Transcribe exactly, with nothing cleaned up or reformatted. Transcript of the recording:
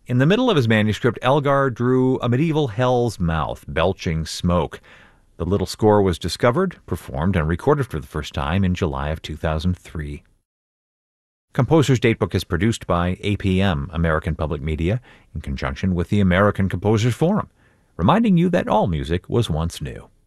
In the middle of his manuscript, Elgar drew a medieval hell's mouth, belching smoke. The little score was discovered, performed, and recorded for the first time in July of two thousand three. Composer's Datebook is produced by A P M, American Public Media, in conjunction with the American Composers Forum, reminding you that all music was once new.